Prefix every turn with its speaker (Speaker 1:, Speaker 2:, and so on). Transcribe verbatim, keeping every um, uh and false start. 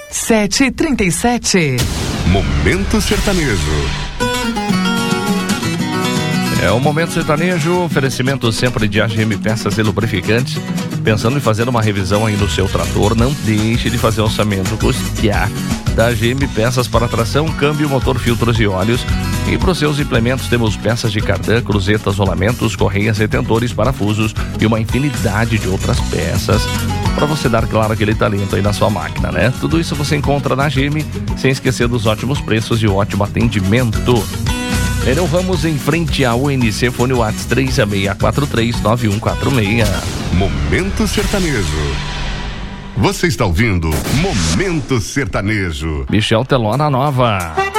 Speaker 1: sete e trinta e sete.
Speaker 2: Momento Sertanejo.
Speaker 3: É o Momento Sertanejo, oferecimento sempre de A G M Peças e Lubrificantes. Pensando em fazer uma revisão aí no seu trator, não deixe de fazer orçamento custear da A G M Peças para tração, câmbio, motor, filtros e óleos. E para os seus implementos temos peças de cardan, cruzetas, rolamentos, correias, retentores, parafusos e uma infinidade de outras peças para você dar, claro, aquele talento aí na sua máquina, né? Tudo isso você encontra na A G M, sem esquecer dos ótimos preços e o ótimo atendimento. Nereu Ramos, em frente à U N C, fone WhatsApp três seis quatro três nove um quatro seis.
Speaker 2: Momento Sertanejo. Você está ouvindo Momento Sertanejo.
Speaker 3: Michel Teló na Nova.